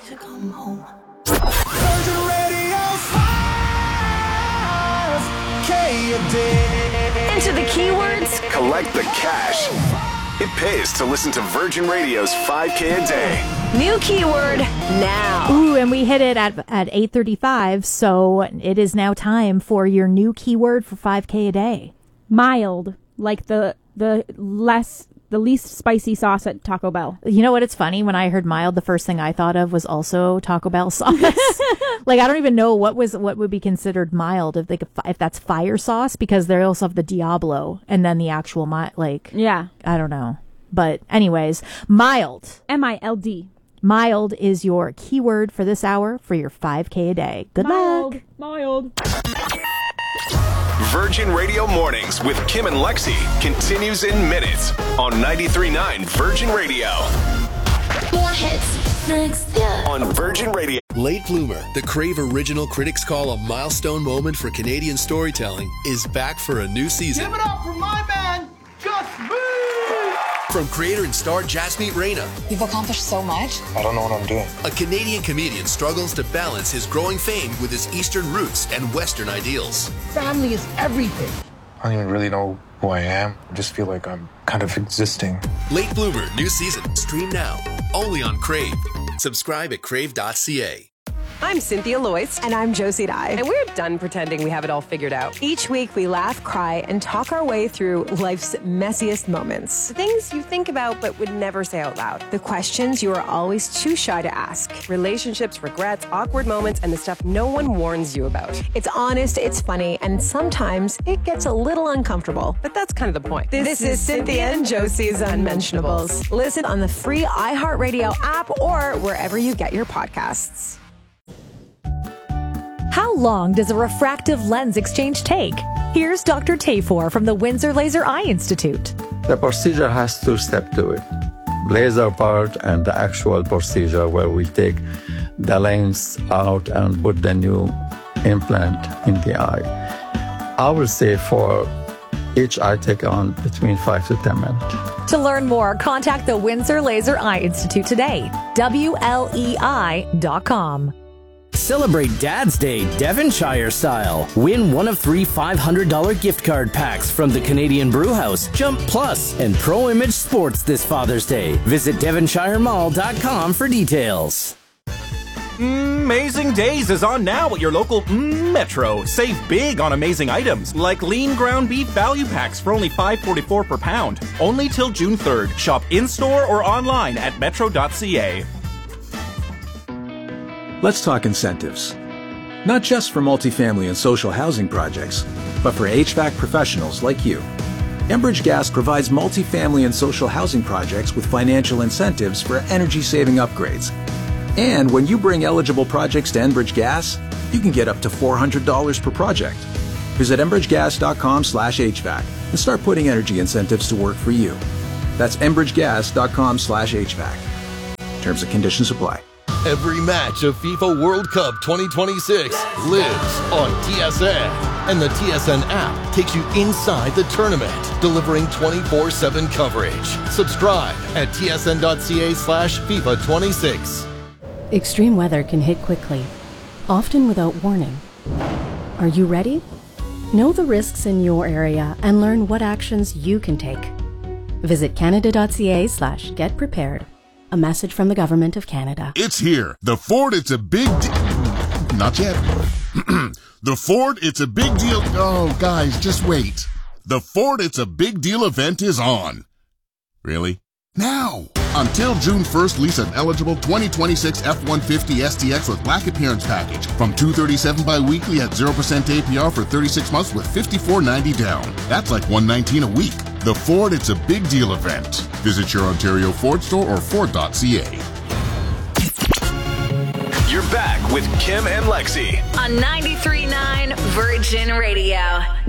to come home. Virgin Radio 5K a day. Enter the keywords. Collect the cash. It pays to listen to Virgin Radio's 5K a day. New keyword now. Ooh, and we hit it at 8:35, so it is now time for your new keyword for 5K a day. Mild, like the least spicy sauce at Taco Bell. You know what? It's funny. When I heard mild, the first thing I thought of was also Taco Bell sauce. Like, I don't even know what would be considered mild if that's fire sauce, because they also have the Diablo and then the actual yeah. I don't know. But anyways, mild. MILD. Mild is your keyword for this hour for your 5K a day. Good luck. Mild. Virgin Radio Mornings with Kim and Lexi continues in minutes on 93.9 Virgin Radio. More hits. Next, yeah. On Virgin Radio. Late Bloomer, the Crave Original Critics call a milestone moment for Canadian storytelling, is back for a new season. Give it up for my man, Just Me! From creator and star Jasmeet Reina. You've accomplished so much. I don't know what I'm doing. A Canadian comedian struggles to balance his growing fame with his Eastern roots and Western ideals. Family is everything. I don't even really know who I am. I just feel like I'm kind of existing. Late Bloomer, new season. Stream now. Only on Crave. Subscribe at crave.ca. I'm Cynthia Loyce. And I'm Josie Dye. And we're done pretending we have it all figured out. Each week we laugh, cry, and talk our way through life's messiest moments. The things you think about but would never say out loud. The questions you are always too shy to ask. Relationships, regrets, awkward moments, and the stuff no one warns you about. It's honest, it's funny, and sometimes it gets a little uncomfortable. But that's kind of the point. This is Cynthia and Josie's Unmentionables. Listen on the free iHeartRadio app or wherever you get your podcasts. How long does a refractive lens exchange take? Here's Dr. Tafor from the Windsor Laser Eye Institute. The procedure has two steps to it. Laser part and the actual procedure where we take the lens out and put the new implant in the eye. I will say for each eye take on between 5 to 10 minutes. To learn more, contact the Windsor Laser Eye Institute today. WLEI.com. Celebrate Dad's Day Devonshire style. Win one of 3 $500 gift card packs from the Canadian Brewhouse, Jump Plus, and Pro Image Sports this Father's Day. Visit devonshiremall.com for details. Amazing Days is on now at your local Metro. Save big on amazing items like lean ground beef value packs for only $5.44 per pound. Only till June 3rd. Shop in-store or online at metro.ca. Let's talk incentives. Not just for multifamily and social housing projects, but for HVAC professionals like you. Enbridge Gas provides multifamily and social housing projects with financial incentives for energy-saving upgrades. And when you bring eligible projects to Enbridge Gas, you can get up to $400 per project. Visit enbridgegas.com/HVAC and start putting energy incentives to work for you. That's enbridgegas.com/HVAC. Terms and conditions apply. Every match of FIFA World Cup 2026 lives on TSN. And the TSN app takes you inside the tournament, delivering 24/7 coverage. Subscribe at tsn.ca/FIFA26. Extreme weather can hit quickly, often without warning. Are you ready? Know the risks in your area and learn what actions you can take. Visit canada.ca/getprepared. A message from the Government of Canada. It's here. The Ford It's a Big Not yet. The Ford It's a Big Deal. Oh, guys, just wait. The Ford It's a Big Deal event is on. Really? Now! Until June 1st, lease an eligible 2026 F-150 STX with black appearance package from $237 bi-weekly at 0% APR for 36 months with $54.90 down. That's like $119 a week. The Ford It's a Big Deal event. Visit your Ontario Ford store or Ford.ca. You're back with Kim and Lexi On 93.9 Virgin Radio.